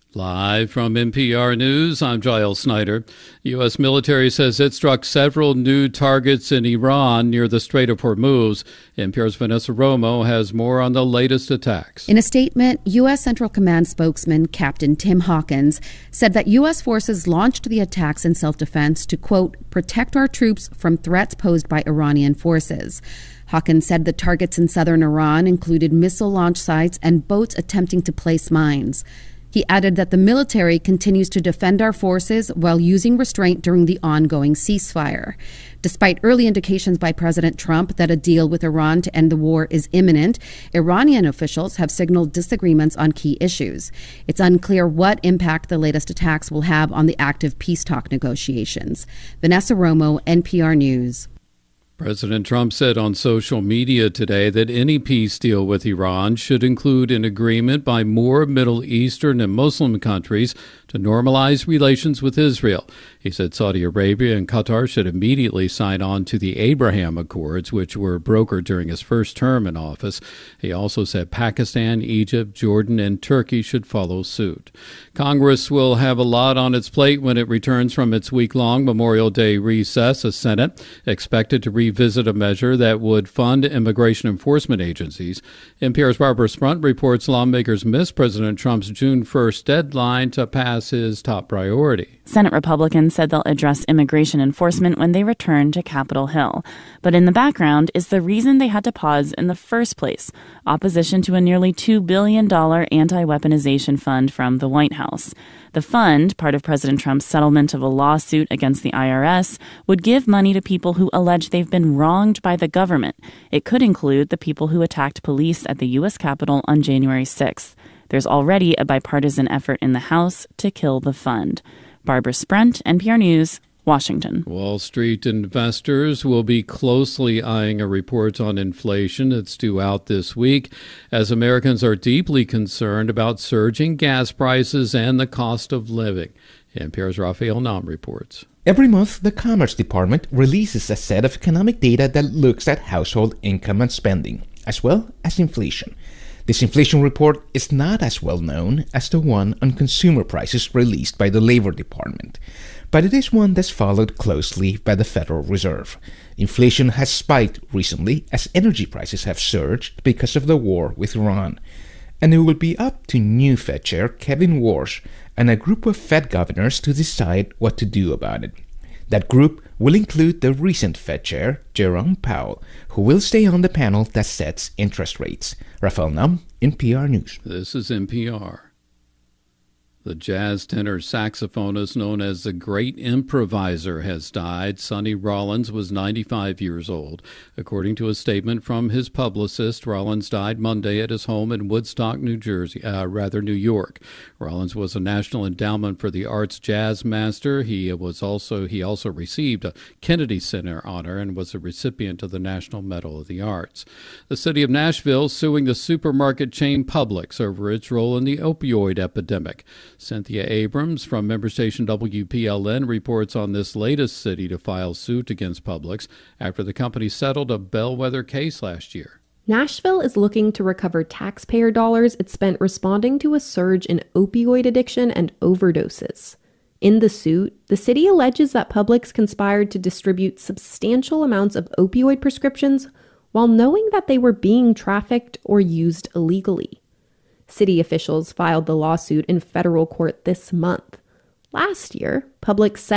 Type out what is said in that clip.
Live from NPR News, I'm Giles Snyder. U.S. military says it struck several new targets in Iran near the Strait of Hormuz. NPR's Vanessa Romo has more on the latest attacks. In a statement, U.S. Central Command spokesman Captain Tim Hawkins said that U.S. forces launched the attacks in self-defense to, quote, protect our troops from threats posed by Iranian forces. Hawkins said the targets in southern Iran included missile launch sites and boats attempting to place mines. He added that the military continues to defend our forces while using restraint during the ongoing ceasefire. Despite early indications by President Trump that a deal with Iran to end the war is imminent, Iranian officials have signaled disagreements on key issues. It's unclear what impact the latest attacks will have on the active peace talk negotiations. Vanessa Romo, NPR News. President Trump said on social media today that any peace deal with Iran should include an agreement by more Middle Eastern and Muslim countries to normalize relations with Israel. He said Saudi Arabia and Qatar should immediately sign on to the Abraham Accords, which were brokered during his first term in office. He also said Pakistan, Egypt, Jordan, and Turkey should follow suit. Congress will have a lot on its plate when it returns from its week-long Memorial Day recess. The Senate expected to revisit a measure that would fund immigration enforcement agencies. NPR's Barbara Sprunt reports lawmakers missed President Trump's June 1st deadline to pass his top priority. Senate Republicans said they'll address immigration enforcement when they return to Capitol Hill. But in the background is the reason they had to pause in the first place: opposition to a nearly $2 billion anti-weaponization fund from the White House. The fund, part of President Trump's settlement of a lawsuit against the IRS, would give money to people who allege they've been wronged by the government. It could include the people who attacked police at the U.S. Capitol on January 6th. There's already a bipartisan effort in the House to kill the fund. Barbara Sprunt, NPR News, Washington. Wall Street investors will be closely eyeing a report on inflation that's due out this week, as Americans are deeply concerned about surging gas prices and the cost of living. NPR's Raphael Nam reports. Every month, the Commerce Department releases a set of economic data that looks at household income and spending, as well as inflation. This inflation report is not as well known as the one on consumer prices released by the Labor Department, but it is one that's followed closely by the Federal Reserve. Inflation has spiked recently as energy prices have surged because of the war with Iran, and it will be up to new Fed Chair Kevin Warsh and a group of Fed governors to decide what to do about it. That group will include the recent Fed Chair, Jerome Powell, who will stay on the panel that sets interest rates. Raphael Nam, NPR News. This is NPR. The jazz tenor saxophonist known as the Great Improviser has died. Sonny Rollins was 95 years old. According to a statement from his publicist, Rollins died Monday at his home in Woodstock, New York. Rollins was a National Endowment for the Arts Jazz Master. He also received a Kennedy Center honor and was a recipient of the National Medal of the Arts. The city of Nashville suing the supermarket chain Publix over its role in the opioid epidemic. Cynthia Abrams from member station WPLN reports on this latest city to file suit against Publix after the company settled a bellwether case last year. Nashville is looking to recover taxpayer dollars it spent responding to a surge in opioid addiction and overdoses. In the suit, the city alleges that Publix conspired to distribute substantial amounts of opioid prescriptions while knowing that they were being trafficked or used illegally. City officials filed the lawsuit in federal court this month. Last year, Publix